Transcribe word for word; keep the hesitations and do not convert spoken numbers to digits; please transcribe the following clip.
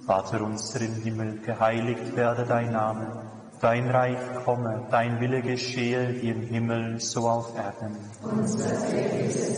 Vater unser im Himmel, geheiligt werde dein Name. Dein Reich komme, dein Wille geschehe, wie im Himmel, so auf Erden. Unser tägliches